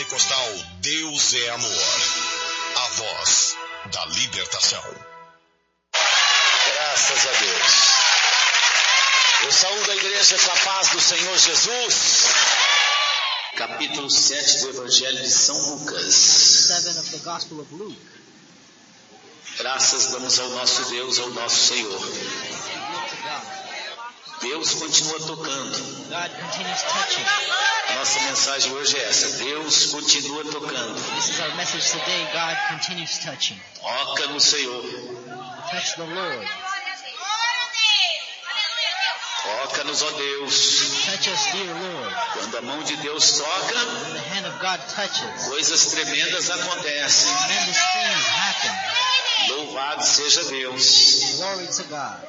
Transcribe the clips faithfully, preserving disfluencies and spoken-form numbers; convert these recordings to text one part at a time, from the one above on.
Pentecostal Deus é Amor. A voz da libertação. Graças a Deus. Eu saúdo a igreja com a paz do Senhor Jesus. Capítulo sete do Evangelho de São Lucas. seven of the Gospel of Luke. Graças damos ao nosso Deus, ao nosso Senhor. Deus continua tocando. God continues touching. A nossa mensagem hoje é essa: Deus continua tocando. This is our message today. God continues touching. Toca no Senhor. Touch the Lord. Toca-nos, ó Deus. Touch us, dear Lord. Quando a mão de Deus toca, When the hand of God touches, coisas tremendas acontecem. tremendous things happen. Louvado seja Deus. Glory to God.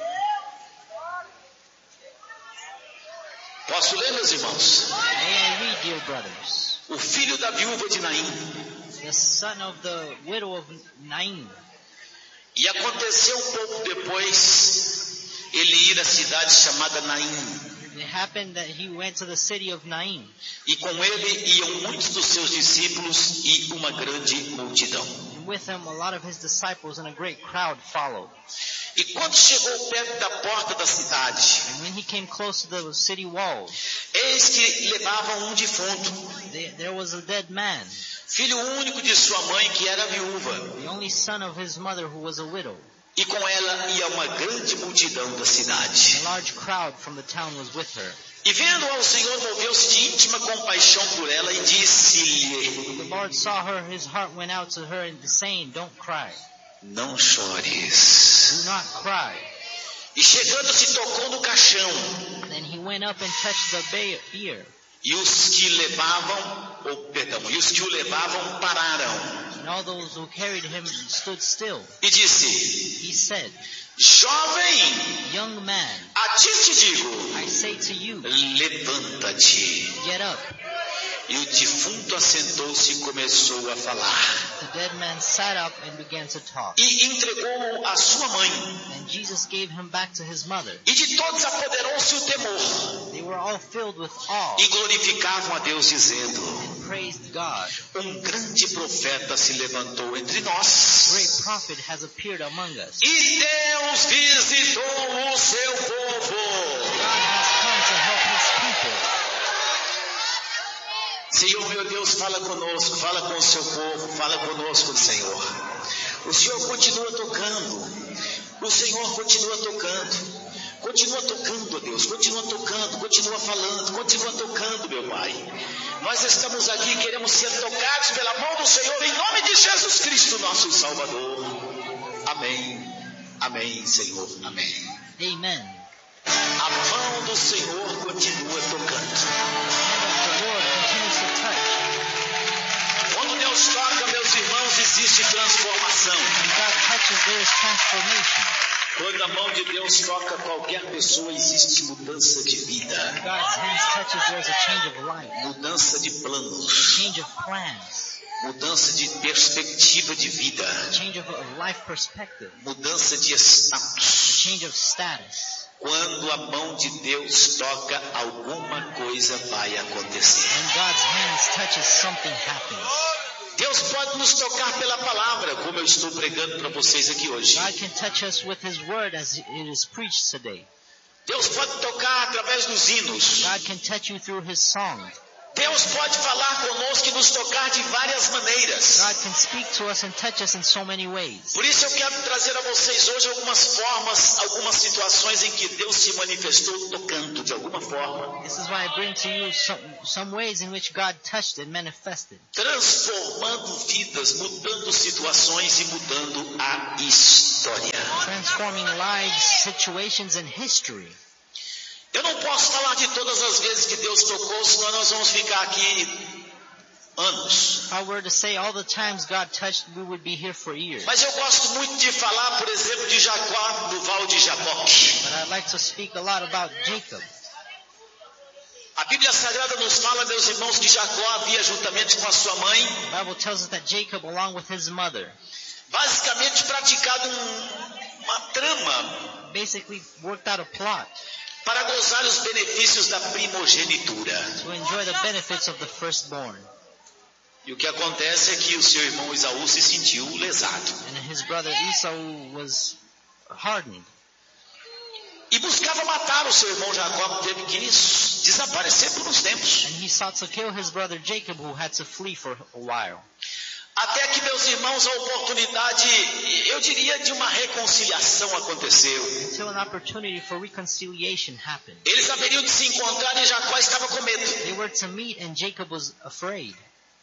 Posso ler, meus irmãos? May I read, dear brothers? O filho da viúva de Naim. The son of the widow of Nain. E aconteceu um pouco depois ele ir à cidade chamada Naim. It happened that he went to the city of Nain. E com ele iam muitos dos seus discípulos e uma grande multidão. And with him a lot of his disciples and a great crowd followed. E quando chegou perto da porta da cidade, And when he came close to the city walls, eis que levavam um defunto, they, there was a dead man, filho único de sua mãe que era viúva. the only son of his mother who was a widow. E com ela ia uma grande multidão da cidade. A large crowd from the town was with her. E vendo ao Senhor, moveu-se de íntima compaixão por ela e disse-lhe: The Lord saw her, his heart went out to her and saying, "Don't cry. Não chores. Do not cry." E chegando-se tocou no caixão. Then he went up and touched the ba- bier. E os que levavam, ou perdão, e os que o levavam pararam. And all those who carried him stood still. E disse: He said, Jovem, "Young man, a ti te digo, I say to you, levanta-te. get up." E o defunto assentou-se e começou a falar. The dead man sat up and began to talk. E entregou-o à sua mãe. And Jesus gave him back to his mother. E de todos apoderou-se o temor. They were all filled with awe E glorificavam a Deus, dizendo: and praised God. Um grande profeta se levantou entre A nós. great prophet has appeared among us. E Deus visitou o seu povo. God has come to help his people. Senhor, meu Deus, fala conosco, fala com o seu povo, fala conosco, Senhor. O Senhor continua tocando. O Senhor continua tocando. Continua tocando, Deus, continua tocando, continua falando, continua tocando, meu Pai. Nós estamos aqui e queremos ser tocados pela mão do Senhor, em nome de Jesus Cristo, nosso Salvador. Amém. Amém, Senhor. Amém. Amen. A mão do Senhor continua tocando. The Lord continues to touch. Quando Deus toca, meus irmãos, existe transformação. When God touches, there is transformation. Quando a mão de Deus toca qualquer pessoa, existe mudança de vida. When God's hands touches, there is a change of life, Mudança de planos. change of plans, Mudança de perspectiva de vida. change of of life perspective, Mudança de a status. change of status. Quando a mão de Deus toca, alguma coisa vai acontecer. When God's hands touches, something happens. Deus pode nos tocar pela palavra, como eu estou pregando para vocês aqui hoje. God can touch us with his word as it is preached today. Deus pode tocar através dos hinos. God can touch you through his song. Deus pode falar conosco e nos tocar de várias maneiras. God can speak to us and touch us in so many ways. Por isso eu quero trazer a vocês hoje algumas formas, algumas situações em que Deus se manifestou tocando de alguma forma, This is why I bring to you some, some ways in which God touched and manifested, transformando vidas, mudando situações e mudando a história. transforming lives, situations, and history. Eu não posso falar de todas as vezes que Deus tocou, senão nós vamos ficar aqui anos. If I were to say all the times God touched, we would be here for years. Mas eu gosto muito de falar, por exemplo, de Jacó, do Val de Jaboque. But I'd like to speak a lot about Jacob. A Bíblia Sagrada nos fala, meus irmãos, que Jacó havia, juntamente com a sua mãe, The Bible tells us that Jacob, along with his mother, basicamente praticado um, uma trama basically worked out a plot para gozar os benefícios da primogenitura. to enjoy the benefits of the firstborn. E o que acontece é que o seu irmão Esaú se sentiu lesado. And his brother Esau was hardened. E buscava matar o seu irmão Jacó, que teve que desaparecer por uns tempos. And he sought to kill his brother Jacob, who had to flee for a while. Até que, meus irmãos, a oportunidade, eu diria, de uma reconciliação aconteceu. Until an opportunity for reconciliation happened. Eles haveriam de se encontrar e Jacó estava com medo. They were to meet and Jacob was afraid.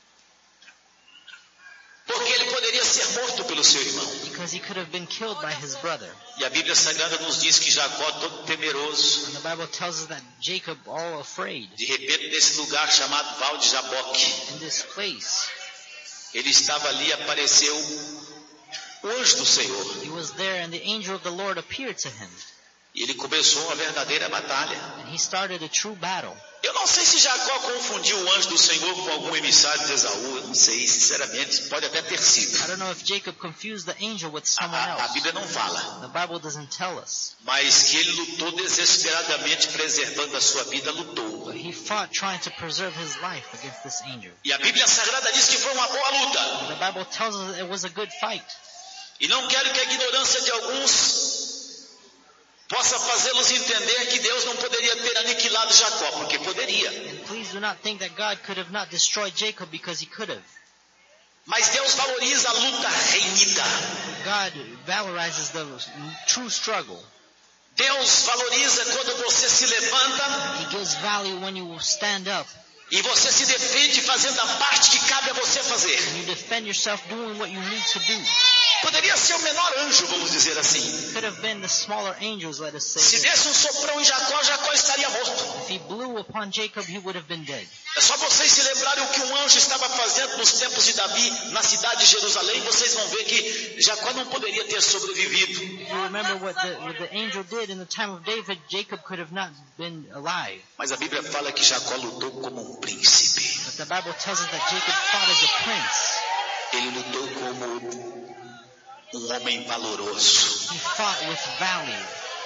Porque ele poderia ser morto pelo seu irmão. Because he could have been killed by his brother. E a Bíblia Sagrada nos diz que Jacó, todo temeroso, And the Bible tells us that Jacob, all afraid, de repente nesse lugar chamado Val de Jaboque, in this place, ele estava ali e apareceu o anjo do Senhor. he was there and the angel of the Lord appeared to him. E ele começou uma verdadeira batalha. And he started a true battle. Eu não sei se Jacó confundiu o anjo do Senhor com algum emissário de Esaú. Eu não sei, sinceramente, pode até ter sido. I don't know if Jacob confused the angel with A, someone a, a else. Bíblia não fala. The Bible doesn't tell us. Mas que ele lutou desesperadamente, preservando a sua vida, lutou. But he fought trying to preserve his life against this angel. E a Bíblia Sagrada diz que foi uma boa luta. The Bible tells us it was a good fight. E não quero que a ignorância de alguns possa fazê-los entender que Deus não poderia ter aniquilado Jacó, porque poderia. And please do not think that God could have not destroyed Jacob because he could have. Mas Deus valoriza a luta renhida. God valorizes the true struggle. Deus valoriza quando você se levanta He gives value when you stand up e você se defende fazendo a parte que cabe a você fazer. and you defend yourself doing what you need to do. Poderia ser o menor anjo, vamos dizer assim. Could have been the smaller angels, let us Se say. desse um soprão em Jacó, Jacó estaria morto. If he blew upon Jacob, he would have been dead. É só vocês se lembrarem o que um anjo estava fazendo nos tempos de Davi, na cidade de Jerusalém, vocês vão ver que Jacó não poderia ter sobrevivido. If you remember what the, what the angel did in the time of David, Jacob could have not been alive. Mas a Bíblia fala que Jacó lutou como um príncipe. But the Bible tells us that Jacob fought as a prince. Ele lutou como um homem valoroso. He fought with value.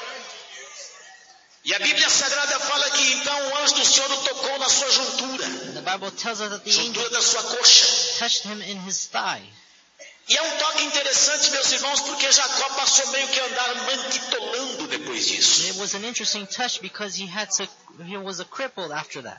E a Bíblia Sagrada fala que então o anjo do Senhor o tocou na sua juntura, The Bible tells us that the angel juntura da sua coxa. touched him in his thigh. E é um toque interessante, meus irmãos, porque Jacó passou meio que a andar manquitolando depois disso. It was an interesting touch because he had to, he was a crippled after that.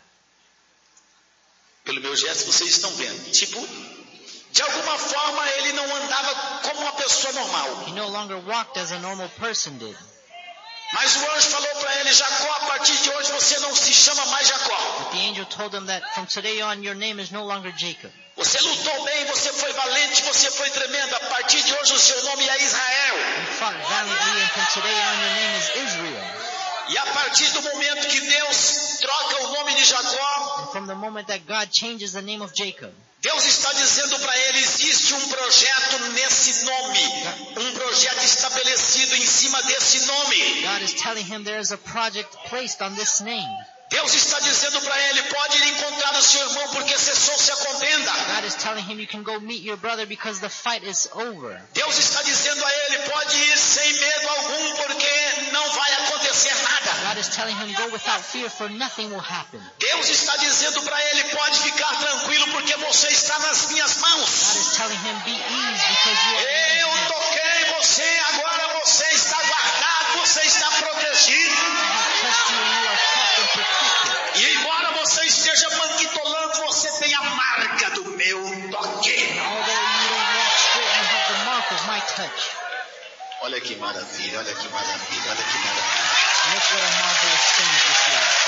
Pelo meu gesto, vocês estão vendo. Tipo, de alguma forma ele não andava como uma pessoa normal. He no longer walked as a normal person did. Mas o anjo falou para ele, Jacó, a partir de hoje você não se chama mais Jacó. But the angel told him that from today on your name is no longer Jacob. Você lutou bem, você foi valente, você foi tremendo. A partir de hoje o seu nome é Israel. You fought valiantly and from today on your name is Israel. E a partir do momento que Deus troca o nome de Jacó, And from the moment that God changes the name of Jacob, Deus está dizendo para ele, existe um projeto nesse nome, um projeto estabelecido em cima desse nome. God is telling him there is a project placed on this name. Deus está dizendo para ele, pode ir encontrar o seu irmão porque cessou-se a contenda. God is telling him you can go meet your brother because the fight is over. Deus está dizendo a ele, pode ir sem medo algum porque não vai acontecer nada. God is telling him go without fear for nothing will happen. Deus está dizendo para ele, pode ficar tranquilo porque você está nas minhas God mãos. is telling him be easy because you are Eu toquei você, agora você está guardado, você está protegido. I have touched you and you are kept and protected. E embora você esteja manquitolando, você tem a marca do meu toque. Although you don't walk straight, you have the mark of my touch. Olha que maravilha, olha que maravilha, olha que maravilha. Look what a marvelous thing this is.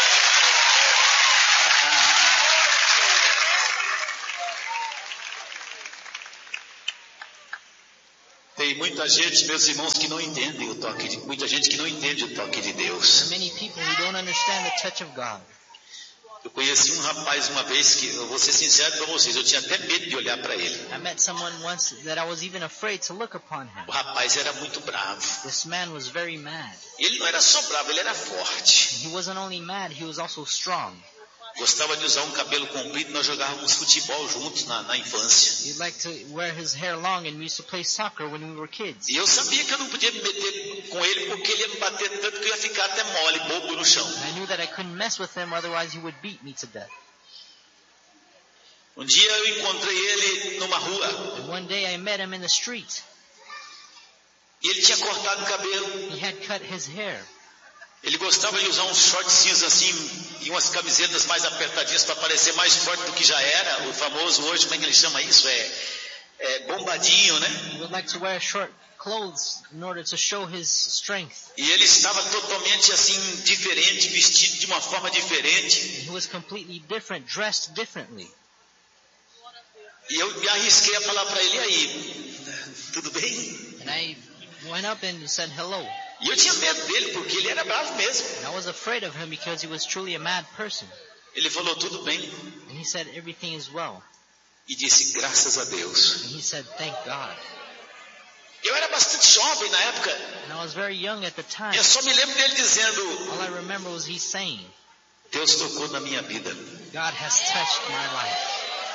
Tem muita gente, meus irmãos, que não entendem o toque de, muita gente que não entende o toque de Deus. There are many people who don't understand the touch of God. Eu conheci um rapaz uma vez que, eu vou ser sincero para vocês, eu tinha até medo de olhar para ele. I met someone once that I was even afraid to look upon him. O rapaz era muito bravo. This man was very mad. Ele não era só bravo, ele era forte. He wasn't only mad, he was also strong. Gostava de usar um cabelo comprido, nós jogávamos futebol juntos na, na infância. He'd like to wear his hair long and we used to play soccer when we were kids. E eu sabia que eu não podia me meter com ele porque ele ia me bater tanto que eu ia ficar até mole, bobo no chão. I knew that I couldn't mess with him, otherwise he would beat me to death. Um dia eu encontrei ele numa rua. And one day I met him in the street. E ele tinha cortado o cabelo. He had cut his hair. Ele gostava de usar uns shortzinhos assim e umas camisetas mais apertadinhas para parecer mais forte do que já era. O famoso hoje, como é que ele chama isso? É, é bombadinho, né? He would like to wear short clothes in order to show his strength. E ele estava totalmente assim diferente, vestido de uma forma diferente. He was completely different, dressed differently. E eu me arrisquei a falar para ele, e aí, tudo bem? And I went up and said hello. E eu tinha medo dele, porque ele era bravo mesmo. And I was afraid of him because he was truly a mad person. Ele falou, tudo bem. And he said, everything is well. E disse, graças a Deus. And he said, thank God. Eu era bastante jovem na época. And I was very young at the time. Eu só me lembro dele dizendo, All I remember was he saying, Deus tocou na minha vida. God has touched my life.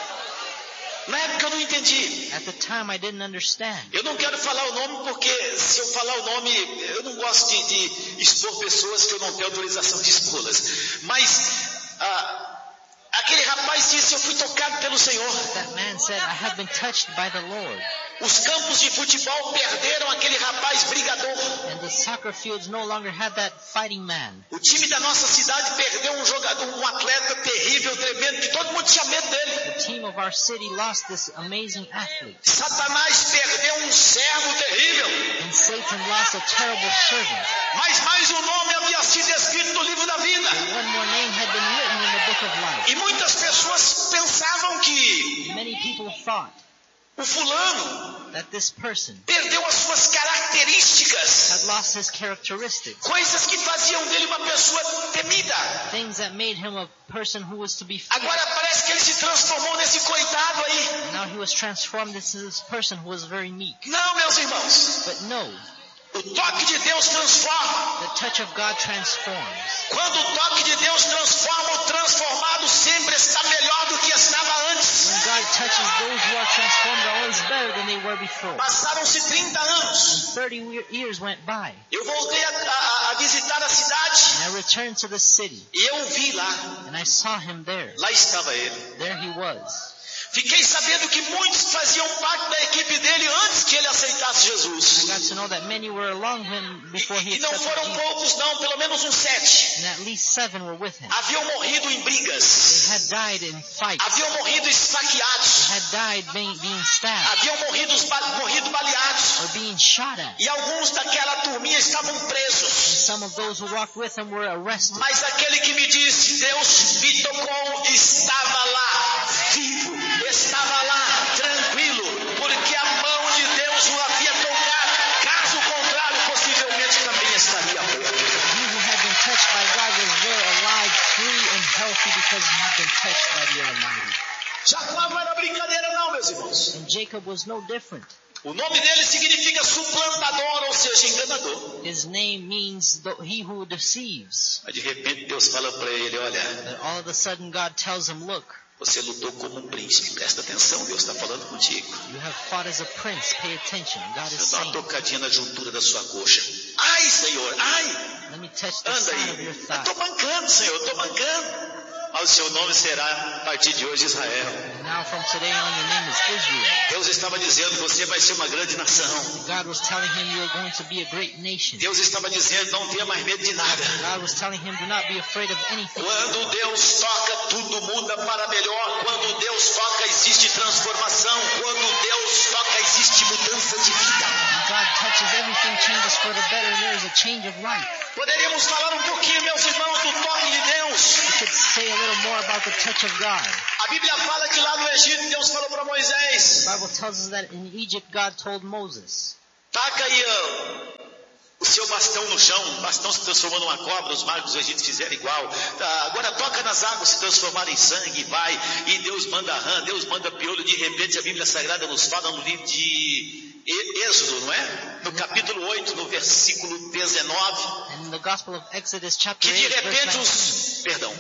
Na época eu não entendi. At the time I didn't understand. Eu não quero falar o nome porque se eu falar o nome, eu não gosto de, de expor pessoas que eu não tenho autorização de expô-las. Mas ah, aquele rapaz disse, eu fui tocado pelo Senhor. That man said, I have been touched by the Lord. Os campos de futebol perderam aquele rapaz brigador. And the soccer fields no longer had that fighting man. O time da nossa cidade perdeu um jogador, um atleta terrível, tremendo, que todo mundo tinha medo dele. The team of our city lost this amazing athlete. Satanás perdeu um servo terrível. And Satan lost a terrible servant. Mas mais um nome havia sido escrito no livro da vida. One more name had been written in the book of life. E muitas pessoas pensavam que Many people thought o fulano that this person perdeu as suas características, had lost his characteristics. coisas que faziam dele uma pessoa temida. Things that made him a person who was to be feared. Agora parece que ele se transformou nesse coitado aí. And now he was transformed into this person who was very meek. Não, meus irmãos. But no, O toque de Deus transforma. the touch of God transforms. Quando o toque de Deus transforma, o transformado sempre está melhor do que estava antes. When God touches those who are transformed, are always better than they were before. Passaram-se trinta anos. Thirty we- years went by, Eu voltei a, a, a visitar a cidade and I returned to the city, e eu o vi lá. and I saw him there. Lá estava ele. There he was. Fiquei sabendo que muitos faziam parte da equipe dele antes que ele aceitasse I Jesus. got to know that many were along him before he E, e não accepted foram Jesus, poucos não, pelo menos uns sete. and at least seven were with him. Haviam morrido em They brigas. had died in fights. Haviam morrido esfaqueados. They had died being, being stabbed Haviam morrido, morrido baleados. or being shot at. E alguns daquela turminha estavam presos. Some of those who walked with him were arrested. Mas aquele que me disse, Deus me tocou, estava lá, vivo, estava lá, tranquilo, porque a mão de Deus o havia tocado. Caso contrário, possivelmente também estaria morto. He who had been touched by God was there alive, free and healthy because he had been touched by the Almighty. Jacó não era brincadeira não, meus irmãos. And Jacob was no different. O nome dele significa suplantador, ou seja, enganador. His name means the, he who deceives. Mas de repente Deus fala para ele, olha, But all of a sudden God tells him, look, você lutou como um príncipe, presta atenção, Deus está falando contigo. you have fought as a prince, pay attention. God is Dá uma saying, tocadinha na juntura da sua coxa. Ai, Senhor, ai, let me touch the anda side of aí. your Eu thigh. estou mancando, Senhor, eu estou mancando. Mas o seu nome será, a partir de hoje, Israel. And now from today on your name is Israel. Deus estava dizendo, você vai ser uma grande nação. God was telling him you are going to be a great nation. Deus estava dizendo, não tenha mais medo de nada. God was telling him do not be afraid of anything. Quando Deus toca, tudo muda para melhor. Quando Deus toca, existe transformação. Quando Deus toca, existe mudança de vida. When God touches, everything changes for the better and there is a change of life. Poderíamos falar um pouquinho, meus irmãos, do toque de Deus. We could say a little more about the touch of God. A Bíblia fala que lá no Egito, Deus falou para Moisés, The Bible tells us that in Egypt God told Moses, taca aí ó, o seu bastão no chão. O bastão se transformou numa cobra, os magos do Egito fizeram igual. Tá, agora toca nas águas, se transformaram em sangue, vai. E Deus manda rã, Deus manda piolho. De repente a Bíblia Sagrada nos fala no livro de Êxodo, não é? No capítulo oito, no versículo dezenove. and in the Gospel of Exodus chapter Que de eight, verse repente nineteen, os... Perdão.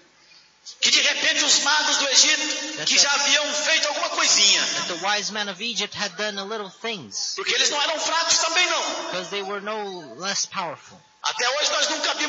Que de repente os magos do Egito, que já haviam feito alguma coisinha, that the wise men of Egypt had done a little things, porque eles não eram fracos também não. because they were no less powerful. Até hoje nós nunca vimos